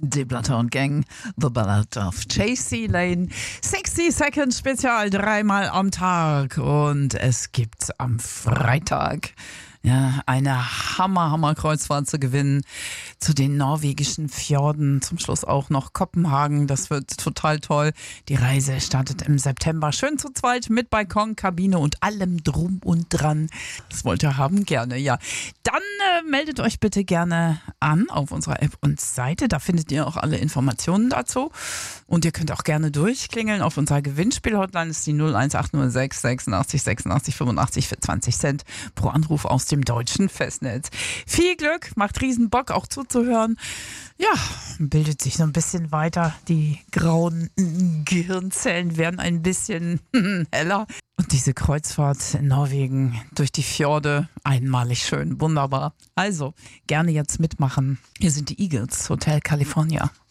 Die Bloodhound Gang, The Ballad of Chasey Lane. 60 Seconds Spezial, 3-mal am Tag. Und es gibt am Freitag eine Hammer-Kreuzfahrt zu gewinnen zu den norwegischen Fjorden. Zum Schluss auch noch Kopenhagen. Das wird total toll. Die Reise startet im September. Schön zu zweit mit Balkon, Kabine und allem drum und dran. Das wollt ihr haben? Gerne, ja. Dann meldet euch bitte gerne an auf unserer App und Seite. Da findet ihr auch alle Informationen dazu. Und ihr könnt auch gerne durchklingeln auf unserer Gewinnspiel-Hotline. Ist die 01806 86 86 85 für 20 Cent pro Anruf aus dem deutschen Festnetz. Viel Glück, macht riesen Bock auch zuzuhören. Ja, bildet sich so ein bisschen weiter. Die grauen Gehirnzellen werden ein bisschen heller. Und diese Kreuzfahrt in Norwegen durch die Fjorde, einmalig schön, wunderbar. Also, gerne jetzt mitmachen. Hier sind die Eagles, Hotel California.